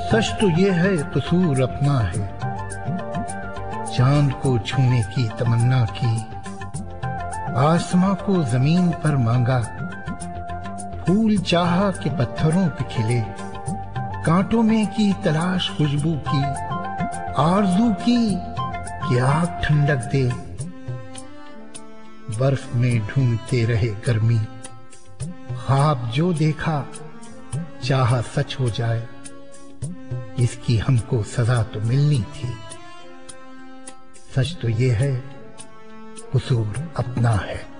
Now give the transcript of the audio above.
सच तो ये है कसूर अपना है, चांद को छूने की तमन्ना की, आसमां को जमीन पर मांगा, फूल चाहा कि पत्थरों पे खिले, कांटों में की तलाश खुशबू की, आरज़ू की कि आग ठंडक दे, बर्फ में ढूंढते रहे गर्मी, ख्वाब जो देखा चाहा सच हो जाए, इसकी हमको सजा तो मिलनी थी। सच तो ये है कसूर अपना है।